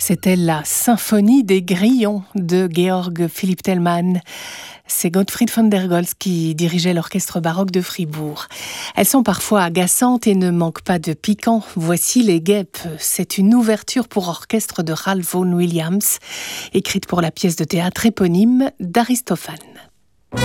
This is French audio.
C'était la symphonie des grillons de Georg Philipp Telemann. C'est Gottfried von der Goltz qui dirigeait l'orchestre baroque de Fribourg. Elles sont parfois agaçantes et ne manquent pas de piquant. Voici les guêpes. C'est une ouverture pour orchestre de Ralph Vaughan Williams, écrite pour la pièce de théâtre éponyme d'Aristophane.